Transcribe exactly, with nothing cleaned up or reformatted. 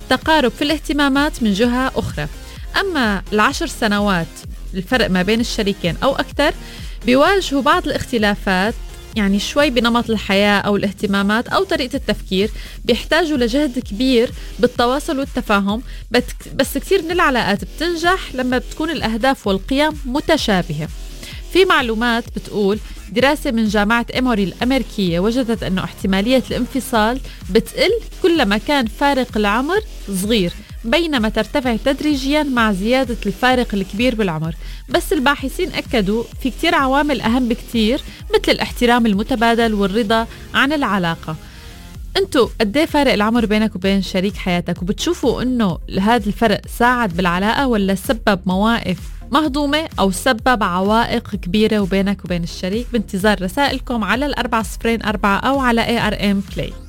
والتقارب في الاهتمامات من جهة أخرى. أما العشر سنوات الفرق ما بين الشريكين أو أكثر بيواجهوا بعض الاختلافات، يعني شوي بنمط الحياة أو الاهتمامات أو طريقة التفكير، بيحتاجوا لجهد كبير بالتواصل والتفاهم. بس كتير من العلاقات بتنجح لما بتكون الأهداف والقيم متشابهة. في معلومات بتقول دراسة من جامعة إيموري الأمريكية وجدت أنه احتمالية الانفصال بتقل كلما كان فارق العمر صغير، بينما ترتفع تدريجيا مع زيادة الفارق الكبير بالعمر. بس الباحثين أكدوا في كتير عوامل أهم بكتير، مثل الاحترام المتبادل والرضا عن العلاقة. انتو قديه فارق العمر بينك وبين شريك حياتك؟ وبتشوفوا انه هذا الفرق ساعد بالعلاقة ولا سبب مواقف مهضومة أو سبب عوائق كبيرة وبينك وبين الشريك؟ بانتظار رسائلكم على الأربعة صفرين أربعة أو على إيه آر إم Play.